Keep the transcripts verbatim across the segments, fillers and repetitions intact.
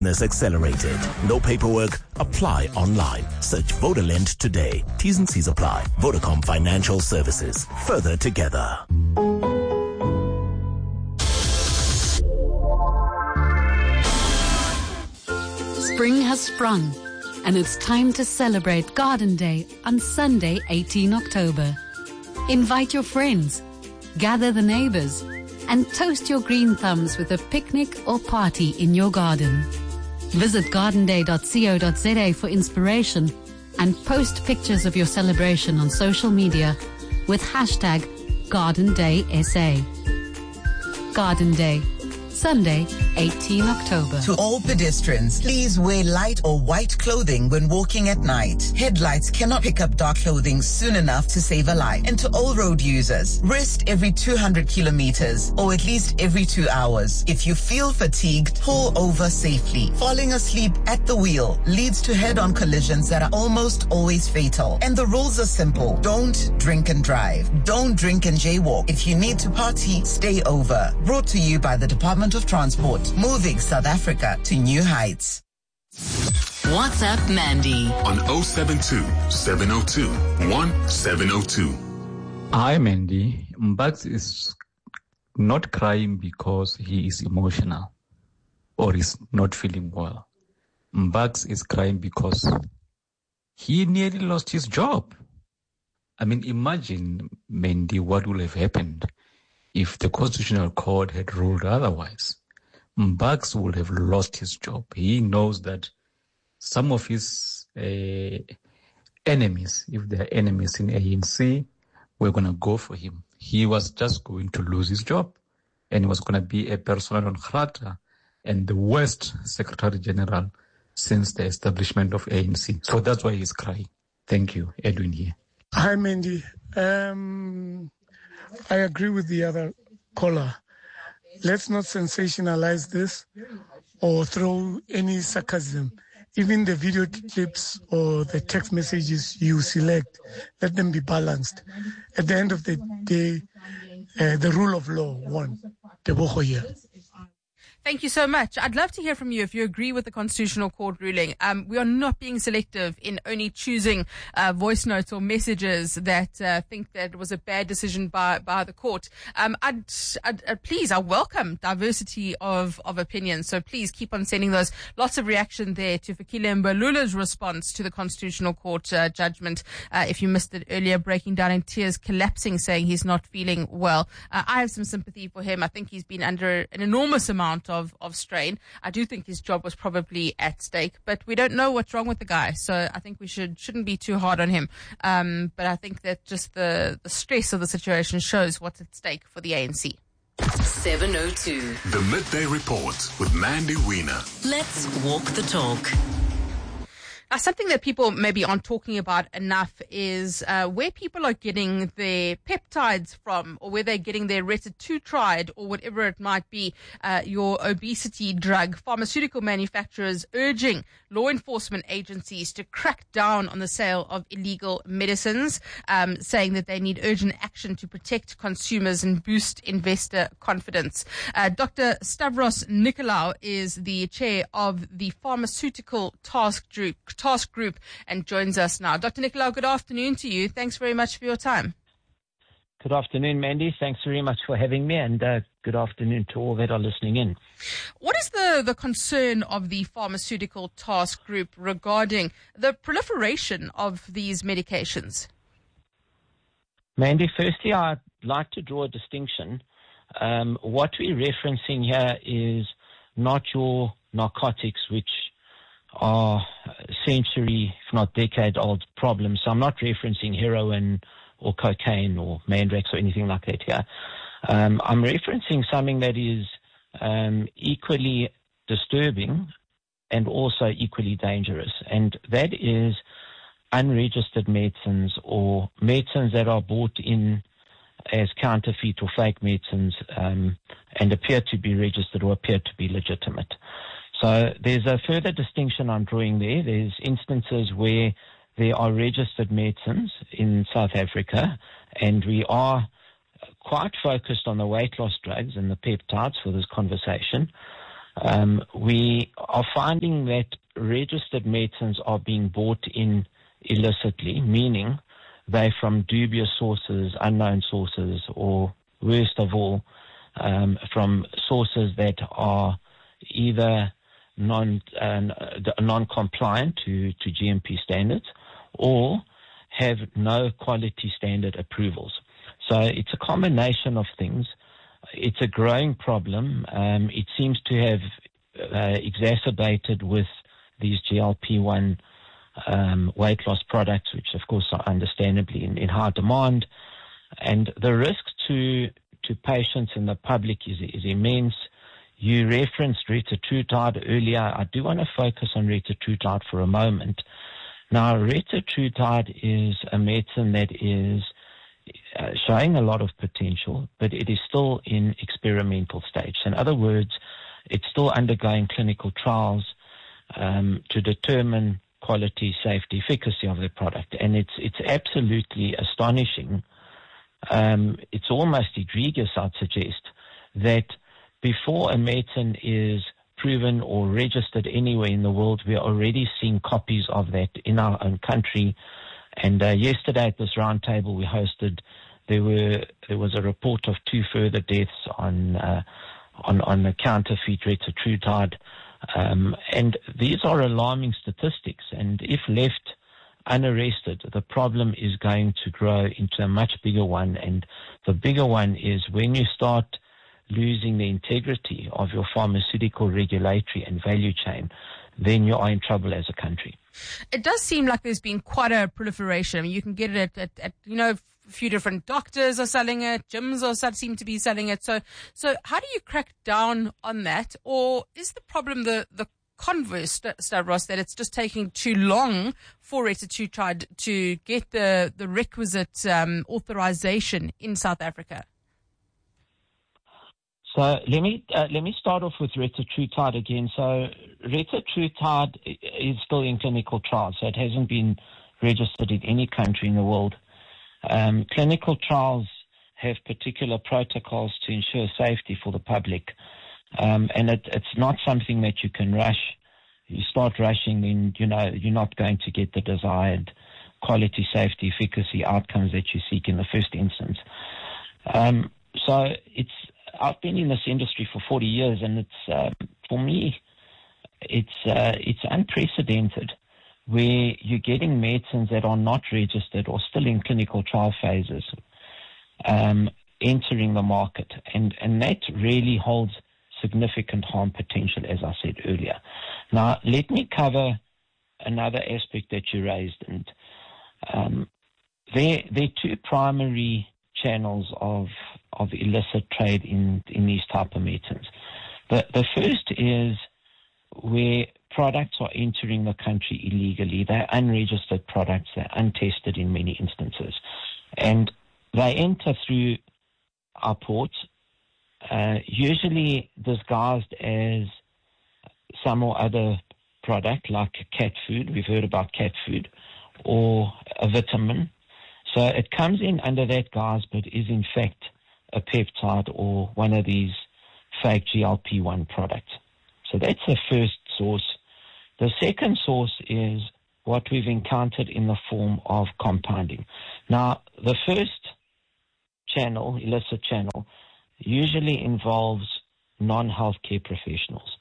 Accelerated. No paperwork. Apply online. Search VodaLend today. T's and C's apply. Vodacom Financial Services. Further together. Spring has sprung, and it's time to celebrate Garden Day on Sunday, eighteenth of October. Invite your friends, gather the neighbors, and toast your green thumbs with a picnic or party in your garden. Visit garden day dot co dot za for inspiration and post pictures of your celebration on social media with hashtag Garden Day S A. Garden Day, Sunday, eighteenth of October. To all pedestrians, please wear light or white clothing when walking at night. Headlights cannot pick up dark clothing soon enough to save a life. And to all road users, rest every two hundred kilometers or at least every two hours. If you feel fatigued, pull over safely. Falling asleep at the wheel leads to head-on collisions that are almost always fatal. And the rules are simple. Don't drink and drive. Don't drink and jaywalk. If you need to party, stay over. Brought to you by the Department of Transport, moving South Africa to new heights. WhatsApp Mandy on oh seven two, seven oh two, one seven oh two. Hi Mandy, Mbax is not crying because he is emotional or is not feeling well. Mbax is crying because he nearly lost his job. I mean, imagine, Mandy, what would have happened if the Constitutional Court had ruled otherwise. Mbax would have lost his job. He knows that some of his uh, enemies, if they are enemies in A N C, were going to go for him. He was just going to lose his job, and he was going to be a persona non grata and the worst Secretary General since the establishment of A N C. So that's why he's crying. Thank you. Edwin here. Hi, Mandy. Um... I agree with the other caller. Let's not sensationalize this or throw any sarcasm. Even the video clips or the text messages you select, let them be balanced. At the end of the day, uh, the rule of law won. Tebogo here. Thank you so much. I'd love to hear from you if you agree with the Constitutional Court ruling. Um, we are not being selective in only choosing uh, voice notes or messages that uh, think that it was a bad decision by by the court. Um, I'd, I'd, I'd please, I welcome diversity of of opinions. So please keep on sending those. Lots of reaction there to Fikile Mbalula's response to the Constitutional Court uh, judgment. Uh, if you missed it earlier, breaking down in tears, collapsing, saying he's not feeling well. Uh, I have some sympathy for him. I think he's been under an enormous amount of, of strain. I do think his job was probably at stake, but we don't know what's wrong with the guy. So I think we should, shouldn't be too hard on him. Um, but I think that just the, the stress of the situation shows what's at stake for the A N C. seven oh two. The Midday Report with Mandy Wiener. Let's walk the talk. Uh, something that people maybe aren't talking about enough is uh, where people are getting their peptides from, or where they're getting their retatrutide or whatever it might be, uh, your obesity drug. Pharmaceutical manufacturers urging law enforcement agencies to crack down on the sale of illegal medicines, um, saying that they need urgent action to protect consumers and boost investor confidence. Uh, Doctor Stavros Nicolaou is the chair of the Pharmaceutical Task Group. Task Group and joins us now. Doctor Nicolaou, good afternoon to you. Thanks very much for your time. Good afternoon, Mandy. Thanks very much for having me, and uh, good afternoon to all that are listening in. What is the, the concern of the Pharmaceutical Task Group regarding the proliferation of these medications? Mandy, firstly, I'd like to draw a distinction. Um, what we're referencing here is not your narcotics, which are century, if not decade-old problems. So I'm not referencing heroin or cocaine or Mandrax or anything like that here. Um, I'm referencing something that is um, equally disturbing and also equally dangerous, and that is unregistered medicines or medicines that are bought in as counterfeit or fake medicines um, and appear to be registered or appear to be legitimate. So there's a further distinction I'm drawing there. There's instances where there are registered medicines in South Africa, and we are quite focused on the weight loss drugs and the peptides for this conversation. Um, we are finding that registered medicines are being bought in illicitly, meaning they're from dubious sources, unknown sources, or worst of all, um, from sources that are either non uh, non-compliant to, to G M P standards or have no quality standard approvals. So it's a combination of things. It's a growing problem. Um, it seems to have uh, exacerbated with these G L P one um, weight loss products, which of course are understandably in, in high demand. And the risk to to patients and the public is, is immense. You referenced retatrutide earlier. I do want to focus on retatrutide for a moment. Now, retatrutide is a medicine that is uh, showing a lot of potential, but it is still in experimental stage. In other words, it's still undergoing clinical trials um, to determine quality, safety, efficacy of the product. And it's it's absolutely astonishing. Um, it's almost egregious, I'd suggest, that before a medicine is proven or registered anywhere in the world, we are already seeing copies of that in our own country. And uh, yesterday at this roundtable we hosted, there were there was a report of two further deaths on uh, on on the counterfeit retatrutide, um, and these are alarming statistics. And if left unarrested, the problem is going to grow into a much bigger one. And the bigger one is when you start losing the integrity of your pharmaceutical regulatory and value chain, then you are in trouble as a country. It does seem like there's been quite a proliferation. I mean, you can get it at, at, at you know, a few different doctors are selling it, gyms are seem to be selling it. So, so how do you crack down on that? Or is the problem the, the converse, Stavros, that it's just taking too long for retatrutide to get the, the requisite um, authorization in South Africa? So let me uh, let me start off with retatrutide again. So retatrutide is still in clinical trials, so it hasn't been registered in any country in the world. Um, clinical trials have particular protocols to ensure safety for the public, um, and it, it's not something that you can rush. You start rushing, then you know you're not going to get the desired quality, safety, efficacy outcomes that you seek in the first instance. Um, so it's I've been in this industry for forty years, and it's uh, for me, it's uh, it's unprecedented, where you're getting medicines that are not registered or still in clinical trial phases, um, entering the market, and and that really holds significant harm potential, as I said earlier. Now, let me cover another aspect that you raised, and um, there there are two primary channels of of illicit trade in in these type of medicines. The the first is where products are entering the country illegally. They're unregistered products. They're untested in many instances, and they enter through our ports, uh, usually disguised as some or other product like cat food. We've heard about cat food, or a vitamin. So it comes in under that guise, but is in fact a peptide or one of these fake G L P one products. So that's the first source. The second source is what we've encountered in the form of compounding. Now, the first channel, illicit channel, usually involves non-healthcare professionals.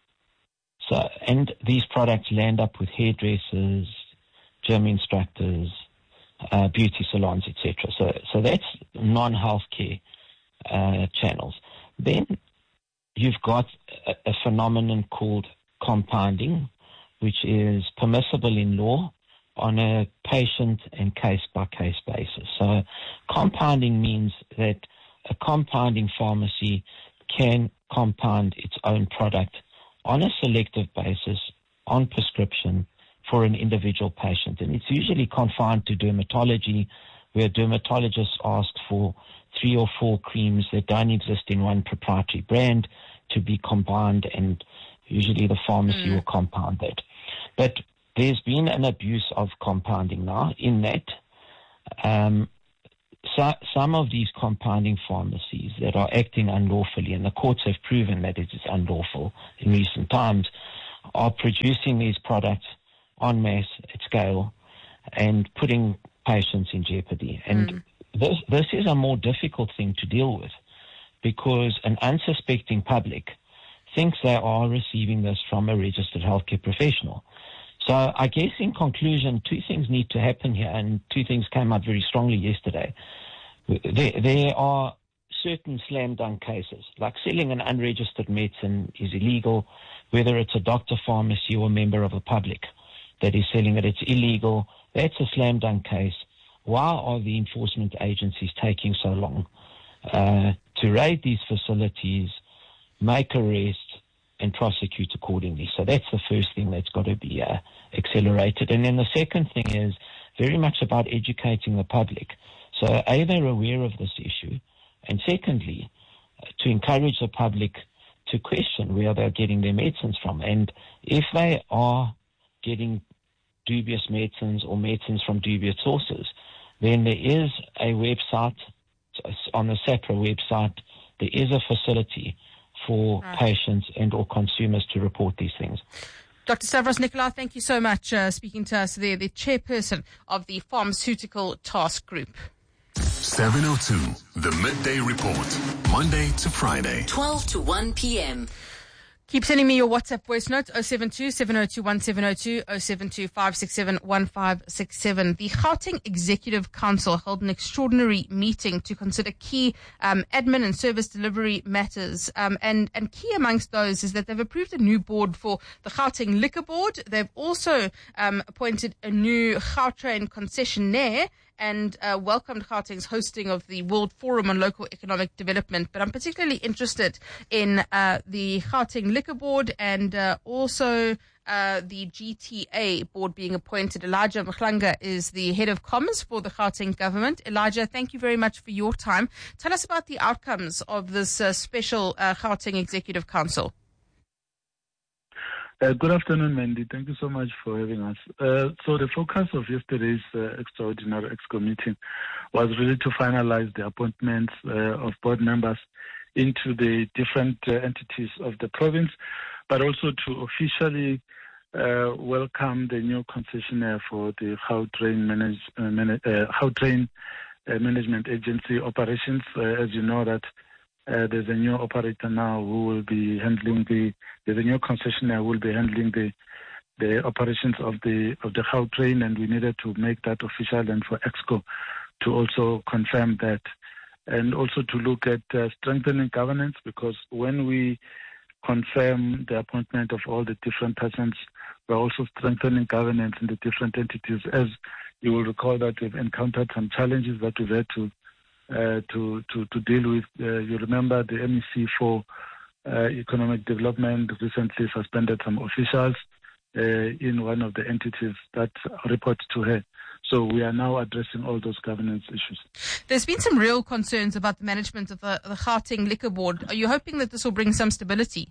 So, and these products land up with hairdressers, gym instructors, Uh, beauty salons, et cetera. So, so that's non-healthcare uh, channels. Then you've got a, a phenomenon called compounding, which is permissible in law on a patient and case-by-case basis. So compounding means that a compounding pharmacy can compound its own product on a selective basis, on prescription, for an individual patient. And it's usually confined to dermatology, where dermatologists ask for three or four creams that don't exist in one proprietary brand to be combined, and usually the pharmacy mm. will compound that. But there's been an abuse of compounding now, in that um, so, some of these compounding pharmacies that are acting unlawfully, and the courts have proven that it is unlawful in recent times, are producing these products en masse at scale and putting patients in jeopardy. And mm. this, this is a more difficult thing to deal with because an unsuspecting public thinks they are receiving this from a registered healthcare professional. So I guess in conclusion, two things need to happen here, and two things came out very strongly yesterday. There, there are certain slam dunk cases, like selling an unregistered medicine is illegal, whether it's a doctor, pharmacy, or a member of the public that is selling it, it's illegal. That's a slam dunk case. Why are the enforcement agencies taking so long uh, to raid these facilities, make arrests, and prosecute accordingly? So that's the first thing that's got to be uh, accelerated. And then the second thing is very much about educating the public. So A, they're aware of this issue, and secondly, uh, to encourage the public to question where they're getting their medicines from. And if they are getting dubious medicines or medicines from dubious sources, then there is a website, on the SAHPRA website, there is a facility for right. patients and or consumers to report these things. Doctor Stavros Nicolaou, thank you so much uh, speaking to us there, the chairperson of the Pharmaceutical Task Group. seven oh two, the Midday Report, Monday to Friday. twelve to one p.m. Keep sending me your WhatsApp voice notes, oh seven two, seven oh two, one seven oh two, oh seven two, five six seven, one five six seven. The Gauteng Executive Council held an extraordinary meeting to consider key um, admin and service delivery matters. Um, and, and key amongst those is that they've approved a new board for the Gauteng Liquor Board. They've also um, appointed a new Gautrain concessionaire and uh, welcomed Gauteng's hosting of the World Forum on Local Economic Development. But I'm particularly interested in uh, the Gauteng Liquor Board and uh, also uh, the G T A board being appointed. Elijah Mhlanga is the head of commerce for the Gauteng government. Elijah, thank you very much for your time. Tell us about the outcomes of this uh, special uh, Gauteng Executive Council. Uh, good afternoon, Mandy. Thank you so much for having us. Uh, so the focus of yesterday's uh, extraordinary EXCO meeting was really to finalize the appointments uh, of board members into the different uh, entities of the province, but also to officially uh, welcome the new concessionaire for the Gautrain, manage, uh, manage, uh, Gautrain uh, Management Agency operations. Uh, as you know that Uh, there's a new operator now who will be handling the, there's a new concessionaire who will be handling the the operations of the of the Gautrain, and we needed to make that official and for EXCO to also confirm that, and also to look at uh, strengthening governance, because when we confirm the appointment of all the different persons, we're also strengthening governance in the different entities. As you will recall that we've encountered some challenges that we've had to Uh, to, to, to deal with. Uh, you remember the M E C for uh, Economic Development recently suspended some officials uh, in one of the entities that report to her. So we are now addressing all those governance issues. There's been some real concerns about the management of the, the Gauteng Liquor Board. Are you hoping that this will bring some stability?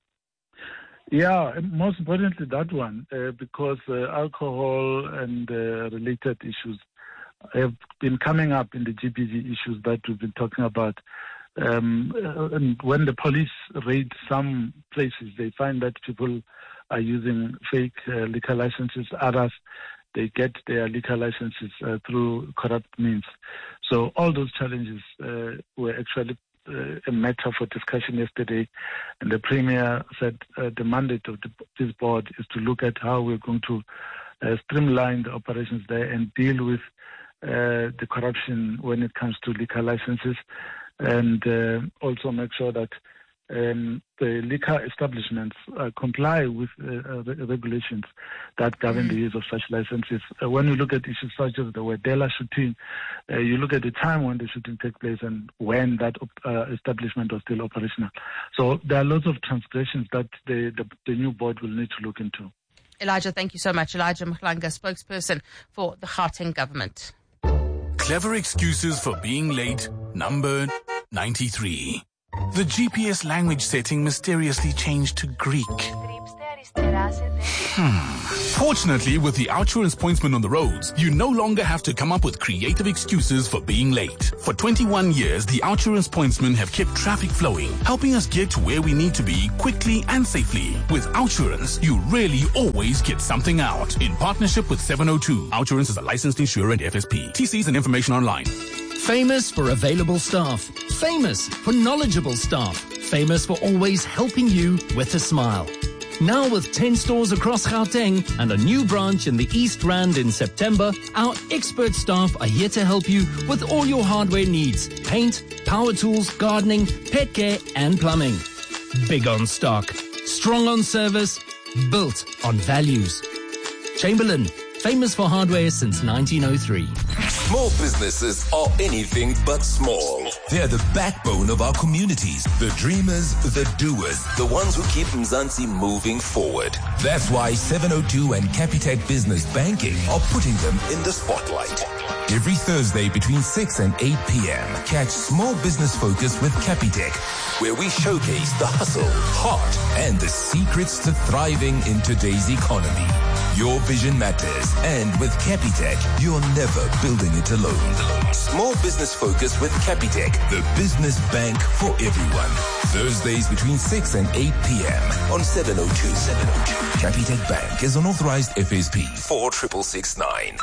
Yeah, most importantly that one, uh, because uh, alcohol and uh, related issues have been coming up in the G B V issues that we've been talking about. Um, and when the police raid some places, they find that people are using fake uh, liquor licenses. Others, they get their liquor licenses uh, through corrupt means. So all those challenges uh, were actually uh, a matter for discussion yesterday. And the Premier said uh, the mandate of the, this board is to look at how we're going to uh, streamline the operations there and deal with Uh, the corruption when it comes to liquor licenses, and uh, also make sure that um, the liquor establishments uh, comply with uh, uh, regulations that govern mm-hmm. the use of such licenses. Uh, when you look at issues such as the Wedela shooting, uh, you look at the time when the shooting took place and when that uh, establishment was still operational. So there are lots of transgressions that the, the, the new board will need to look into. Elijah, thank you so much. Elijah Mhlanga, spokesperson for the Gauteng government. Clever excuses for being late, number ninety-three. The G P S language setting mysteriously changed to Greek. Hmm. Fortunately, with the Outsurance pointsman on the roads, you no longer have to come up with creative excuses for being late. For twenty-one years, the Outsurance pointsmen have kept traffic flowing, helping us get to where we need to be quickly and safely. With Outsurance, you really always get something out. In partnership with seven oh two, Outsurance is a licensed insurer and F S P. T Cs and information online. Famous for available staff. Famous for knowledgeable staff. Famous for always helping you with a smile. Now with ten stores across Gauteng and a new branch in the East Rand in September, our expert staff are here to help you with all your hardware needs. Paint, power tools, gardening, pet care and plumbing. Big on stock, strong on service, built on values. Chamberlain, famous for hardware since nineteen oh three. Small businesses are anything but small. They're the backbone of our communities. The dreamers, the doers, the ones who keep Mzansi moving forward. That's why seven oh two and Capitec Business Banking are putting them in the spotlight. Every Thursday between six and eight p.m. catch Small Business Focus with Capitec, where we showcase the hustle, heart, and the secrets to thriving in today's economy. Your vision matters, and with Capitec, you're never building it alone. Small Business Focus with Capitec, the business bank for everyone. Thursdays between six and eight p.m. on seven oh two. seven oh two. Capitec Bank is an authorized F S P four six six nine.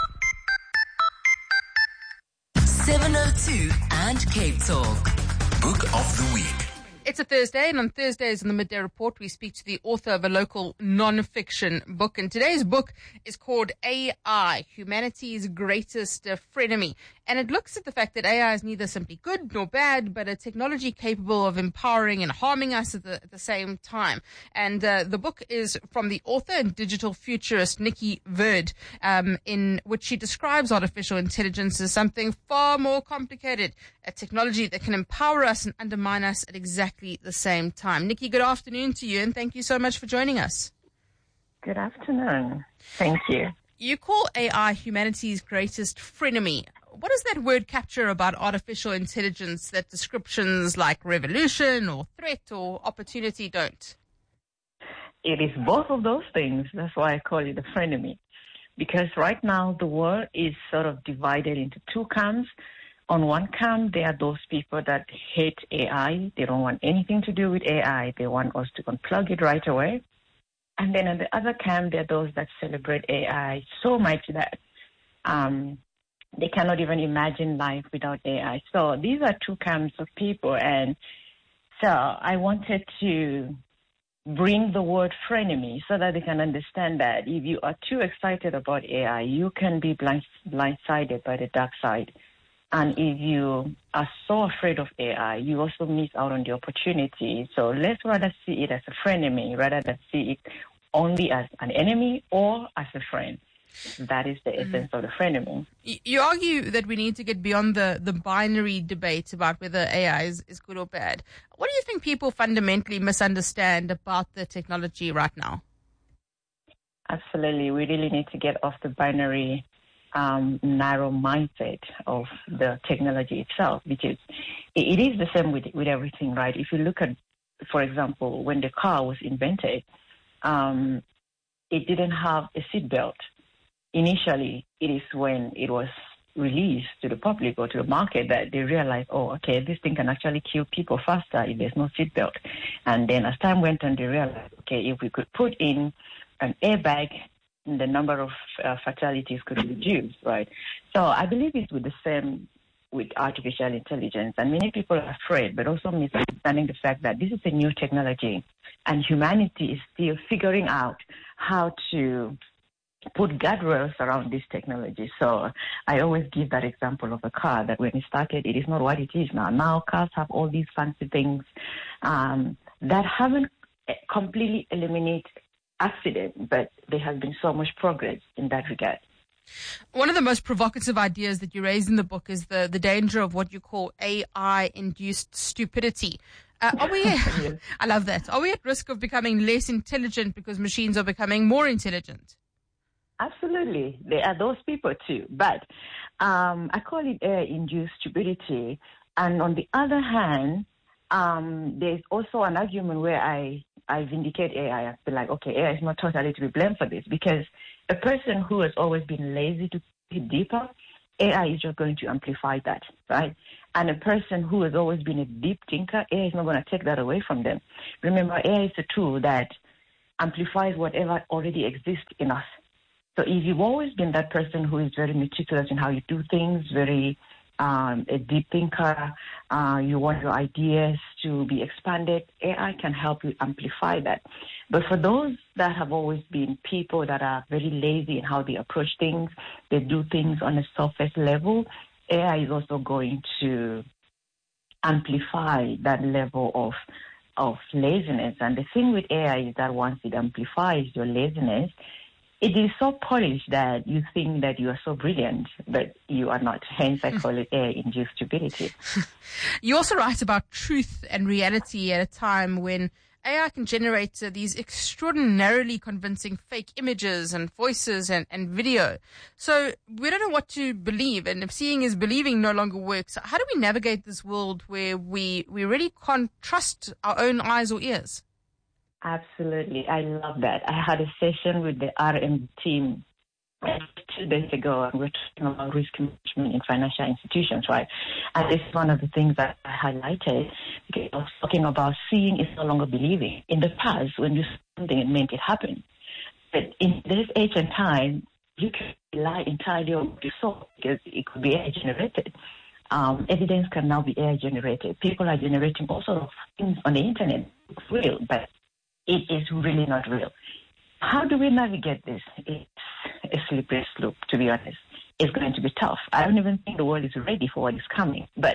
seven oh two and Cape Talk. Book of the Week. It's a Thursday, and on Thursdays in the Midday Report, we speak to the author of a local non-fiction book. And today's book is called A I, Humanity's Greatest Frenemy. And it looks at the fact that A I is neither simply good nor bad, but a technology capable of empowering and harming us at the, at the same time. And uh, the book is from the author and digital futurist Nikki Verd, um, in which she describes artificial intelligence as something far more complicated, a technology that can empower us and undermine us at exactly the same time. Nikki, good afternoon to you, and thank you so much for joining us. Good afternoon. Thank you. You call A I humanity's greatest frenemy. What does that word capture about artificial intelligence that descriptions like revolution or threat or opportunity don't? It is both of those things. That's why I call it a frenemy. Because right now the world is sort of divided into two camps. On one camp, there are those people that hate A I. They don't want anything to do with A I. They want us to unplug it right away. And then on the other camp, there are those that celebrate A I so much that um, they cannot even imagine life without A I. So these are two camps of people. And so I wanted to bring the word frenemy so that they can understand that if you are too excited about A I, you can be blind, blindsided by the dark side. And if you are so afraid of A I, you also miss out on the opportunity. So let's rather see it as a frenemy rather than see it only as an enemy or as a friend. That is the essence mm. of the frenemy. You argue that we need to get beyond the, the binary debate about whether A I is, is good or bad. What do you think people fundamentally misunderstand about the technology right now? Absolutely. We really need to get off the binary um, narrow mindset of the technology itself, because it, it is the same with, with everything, right? If you look at, for example, when the car was invented, um, it didn't have a seatbelt. Initially, it is when it was released to the public or to the market that they realized, oh, okay, this thing can actually kill people faster if there's no seatbelt. And then as time went on, they realized, okay, if we could put in an airbag, the number of uh, fatalities could reduce, right? So I believe it's with the same with artificial intelligence. And many people are afraid, but also misunderstanding the fact that this is a new technology and humanity is still figuring out how to put guardrails around this technology. So I always give that example of a car that when it started, it is not what it is now. Now cars have all these fancy things um, that haven't completely eliminated accident, but there has been so much progress in that regard. One of the most provocative ideas that you raise in the book is the, the danger of what you call A I-induced stupidity. Uh, are we? Yes. I love that. Are we at risk of becoming less intelligent because machines are becoming more intelligent? Absolutely. There are those people too. But um, I call it A I-induced stupidity. And on the other hand, um, there's also an argument where I I vindicate A I. I feel like, okay, A I is not totally to be blamed for this, because a person who has always been lazy to dig deeper, A I is just going to amplify that, right? And a person who has always been a deep thinker, A I is not going to take that away from them. Remember, A I is a tool that amplifies whatever already exists in us. So if you've always been that person who is very meticulous in how you do things, very um, a deep thinker, uh, you want your ideas to be expanded, A I can help you amplify that. But for those that have always been people that are very lazy in how they approach things, they do things on a surface level, A I is also going to amplify that level of of laziness. And the thing with A I is that once it amplifies your laziness, it is so polished that you think that you are so brilliant, but you are not. Hence, I call it A I-induced stupidity. You also write about truth and reality at a time when A I can generate uh, these extraordinarily convincing fake images and voices and, and video. So we don't know what to believe, and if seeing is believing no longer works, how do we navigate this world where we, we really can't trust our own eyes or ears? Absolutely. I love that. I had a session with the R M team two days ago, and we're talking about risk management in financial institutions, right? And this is one of the things that I highlighted, because I was talking about seeing is no longer believing. In the past, when you saw something, it meant it happened. But in this age and time, you can rely entirely on what you saw, because it could be A I-generated. Um, evidence can now be A I-generated. People are generating all sorts of things on the internet. It's real, but it is really not real. How do we navigate this? It's a slippery slope, to be honest. It's going to be tough. I don't even think the world is ready for what is coming. But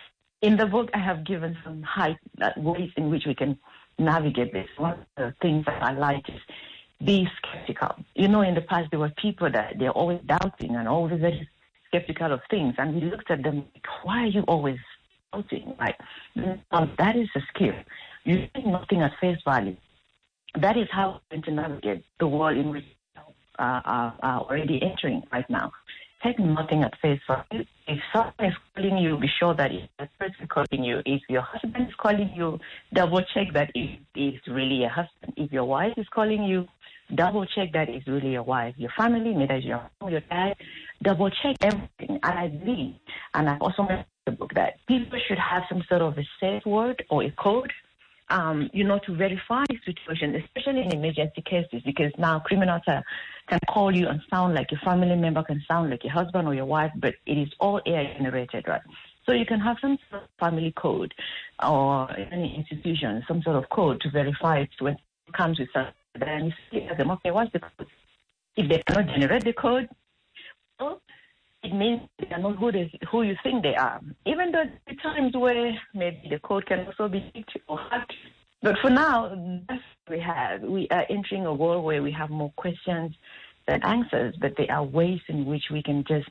in the book, I have given some high uh, ways in which we can navigate this. One of the things that I like is be skeptical. You know, in the past, there were people that they're always doubting and always very skeptical of things. And we looked at them like, why are you always doubting? Like, well, that is a skill. You take nothing at face value. That is how we're going to navigate the world in which uh, are, are already entering right now. Take nothing at face value. If someone is calling you, be sure that if the person calling you, if your husband is calling you, double check that it is really your husband. If your wife is calling you, double check that it's really your wife. Your family, maybe it's your mom, your dad, double check everything. And I believe, and I also mentioned in the book, that people should have some sort of a safe word or a code, Um, you know, to verify situations, especially in emergency cases, because now criminals are, can call you and sound like your family member, can sound like your husband or your wife, but it is all A I generated, right? So you can have some sort of family code or any institution, some sort of code to verify it when it comes with something. Then you see them, okay, what's the code? If they cannot generate the code, well, it means they are not good as who you think they are. Even though there are times where maybe the code can also be leaked or hacked. But for now, that's what we have. We are entering a world where we have more questions than answers, but there are ways in which we can just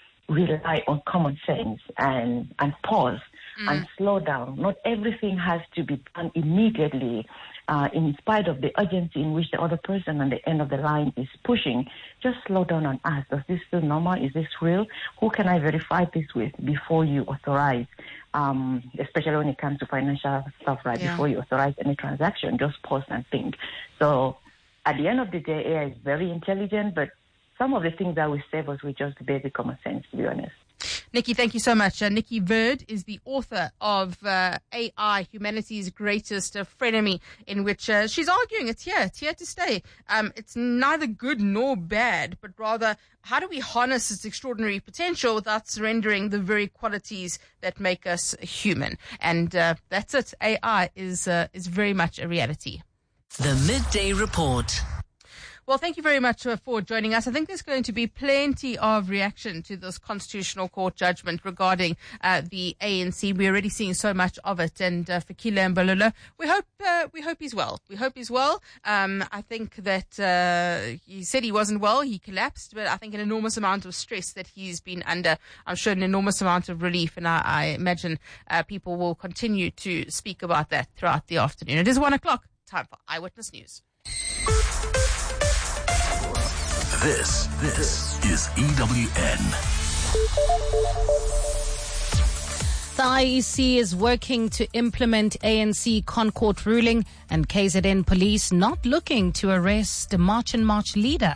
rely on common sense and, and pause mm. and slow down. Not everything has to be done immediately. Uh, in spite of the urgency in which the other person on the end of the line is pushing, just slow down and ask, does this feel normal? Is this real? Who can I verify this with before you authorize, um, especially when it comes to financial stuff, right? Yeah. Before you authorize any transaction, just pause and think. So at the end of the day, A I is very intelligent, but some of the things that we save us with just basic common sense, to be honest. Nikki, thank you so much. Uh, Nikki Verd is the author of uh, A I, Humanity's Greatest uh, Frenemy, in which uh, she's arguing it's here, it's here to stay. Um, it's neither good nor bad, but rather how do we harness its extraordinary potential without surrendering the very qualities that make us human? And uh, that's it. A I is uh, is very much a reality. The Midday Report. Well, thank you very much uh, for joining us. I think there's going to be plenty of reaction to this Constitutional Court judgment regarding uh, the A N C. We're already seeing so much of it. And uh, for Fikile Mbalula, we hope uh, we hope he's well. We hope he's well. Um, I think that uh, he said he wasn't well. He collapsed, but I think an enormous amount of stress that he's been under. I'm sure an enormous amount of relief, and I, I imagine uh, people will continue to speak about that throughout the afternoon. It is one o'clock. Time for Eyewitness News. This, this is E W N. The I E C is working to implement A N C Concourt ruling, and K Z N police not looking to arrest the March and March leader.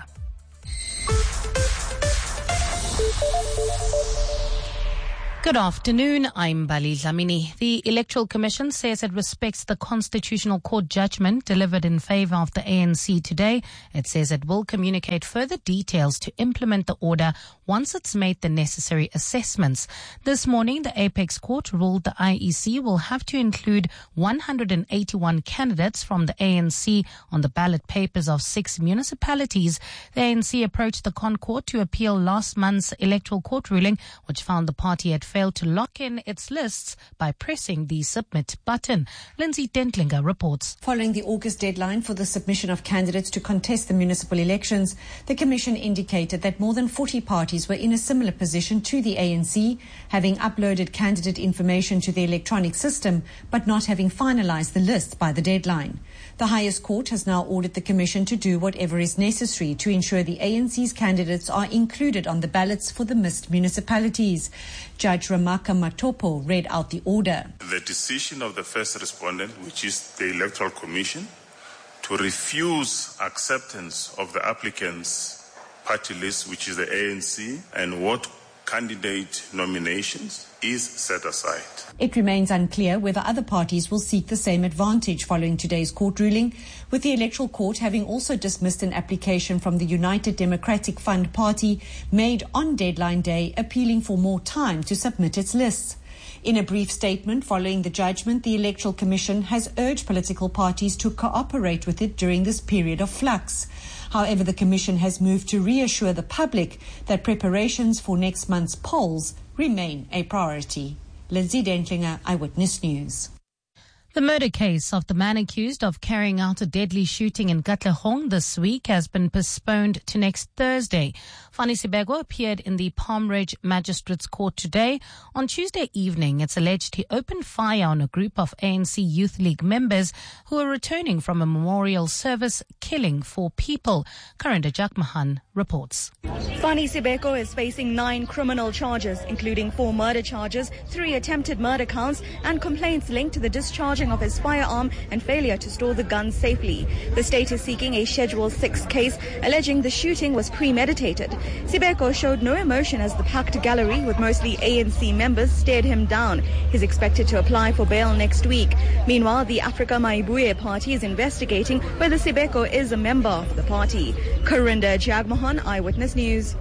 Good afternoon, I'm Bali Dlamini. The Electoral Commission says it respects the Constitutional Court judgment delivered in favour of the A N C today. It says it will communicate further details to implement the order once it's made the necessary assessments. This morning, the Apex Court ruled the I E C will have to include one hundred eighty-one candidates from the A N C on the ballot papers of six municipalities. The A N C approached the Concourt to appeal last month's Electoral Court ruling, which found the party had failed to lock in its lists by pressing the submit button. Lindsay Dentlinger reports. Following the August deadline for the submission of candidates to contest the municipal elections, the Commission indicated that more than forty parties were in a similar position to the A N C, having uploaded candidate information to the electronic system but not having finalised the list by the deadline. The highest court has now ordered the Commission to do whatever is necessary to ensure the A N C's candidates are included on the ballots for the missed municipalities. Judge Ramaka Matopo read out the order. The decision of the first respondent, which is the Electoral Commission, to refuse acceptance of the applicant's party list, which is the A N C, and what candidate nominations is set aside. It remains unclear whether other parties will seek the same advantage following today's court ruling, with the Electoral Court having also dismissed an application from the United Democratic Fund Party made on deadline day, appealing for more time to submit its lists. In a brief statement following the judgment, the Electoral Commission has urged political parties to cooperate with it during this period of flux. However, the Commission has moved to reassure the public that preparations for next month's polls remain a priority. Lindsay Dentlinger, Eyewitness News. The murder case of the man accused of carrying out a deadly shooting in Katlehong this week has been postponed to next Thursday. Fani Sibego appeared in the Palm Ridge Magistrates Court today. On Tuesday evening, it's alleged he opened fire on a group of A N C Youth League members who were returning from a memorial service, killing four people. Karinda Jakmahan reports. Fani Sibeko is facing nine criminal charges, including four murder charges, three attempted murder counts, and complaints linked to the discharge of his firearm and failure to store the gun safely. The state is seeking a Schedule six case, alleging the shooting was premeditated. Sibeko showed no emotion as the packed gallery with mostly A N C members stared him down. He's expected to apply for bail next week. Meanwhile, the Africa Maibuye party is investigating whether Sibeko is a member of the party. Karinda Jagmohan, Eyewitness News.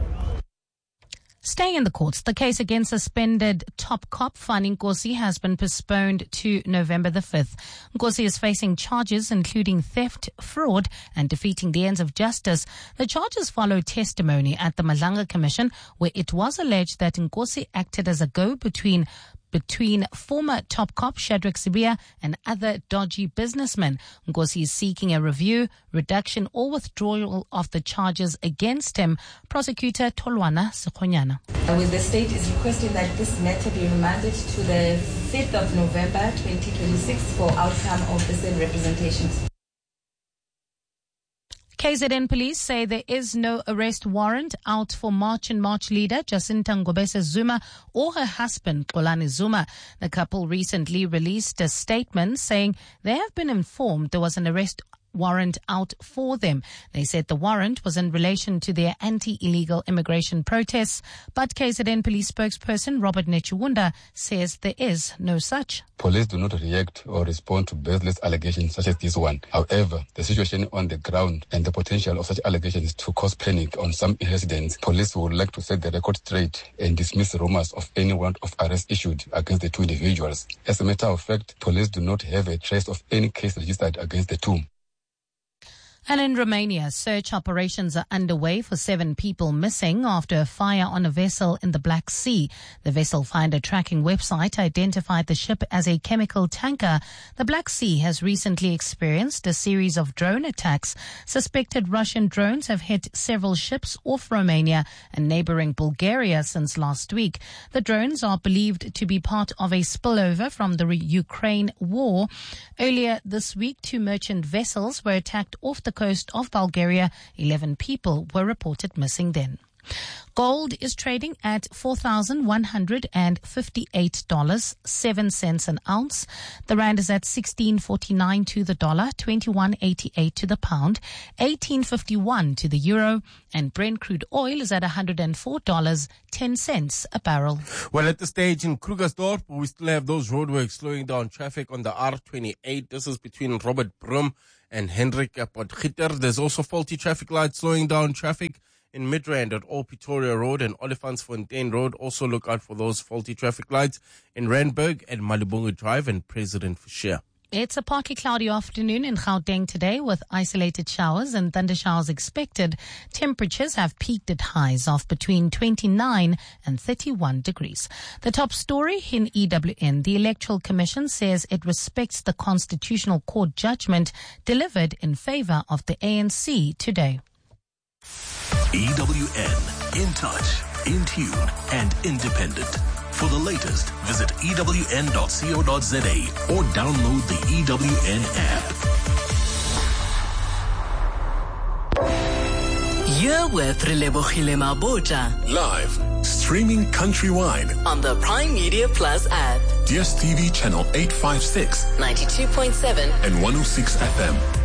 Staying in the courts, the case against suspended top cop Fani Nkosi has been postponed to November the fifth. Nkosi is facing charges including theft, fraud, and defeating the ends of justice. The charges follow testimony at the Malanga Commission, where it was alleged that Nkosi acted as a go-between between former top cop Shadrack Sibia and other dodgy businessmen. Nkosi is seeking a review, reduction or withdrawal of the charges against him. Prosecutor Tolwana Sekhonyana. With the state is requesting that this matter be remanded to the fifth of November twenty twenty-six for outcome of the same representations. K Z N police say there is no arrest warrant out for March and March leader Jacinta Ngobese Zuma or her husband Xolani Zuma. The couple recently released a statement saying they have been informed there was an arrest warrant out for them. They said the warrant was in relation to their anti-illegal immigration protests, but K Z N police spokesperson Robert Nechuwunda says there is no such. Police do not react or respond to baseless allegations such as this one. However, the situation on the ground and the potential of such allegations to cause panic on some residents, police would like to set the record straight and dismiss rumors of any warrant of arrest issued against the two individuals. As a matter of fact, police do not have a trace of any case registered against the two. And in Romania, search operations are underway for seven people missing after a fire on a vessel in the Black Sea. The vessel finder tracking website identified the ship as a chemical tanker. The Black Sea has recently experienced a series of drone attacks. Suspected Russian drones have hit several ships off Romania and neighboring Bulgaria since last week. The drones are believed to be part of a spillover from the Ukraine war. Earlier this week, two merchant vessels were attacked off the coast of Bulgaria. eleven people were reported missing then. Gold is trading at four thousand one hundred fifty-eight dollars and seven cents an ounce. The rand is at sixteen forty-nine to the dollar, twenty-one eighty-eight to the pound, eighteen fifty-one to the euro, and Brent crude oil is at one hundred four dollars and ten cents a barrel. Well, at the stage in Krugersdorp, we still have those roadworks slowing down traffic on the R twenty-eight. This is between Robert Brum and Hendrik Potgieter. There's also faulty traffic lights slowing down traffic in Midrand at Old Pretoria Road and Olifantsfontein Road. Also look out for those faulty traffic lights in Randburg and Malibungu Drive and President Fisher. It's a partly cloudy afternoon in Gauteng today with isolated showers and thunder showers expected. Temperatures have peaked at highs of between twenty-nine and thirty-one degrees. The top story in E W N. The Electoral Commission says it respects the Constitutional Court judgment delivered in favor of the A N C today. E W N, in touch, in tune, and independent. For the latest, visit E W N dot co dot za or download the E W N app. You're with Relebogile Mabota. Live, streaming countrywide on the Prime Media Plus app. D S T V channel eight fifty-six, ninety-two point seven, and one oh six F M.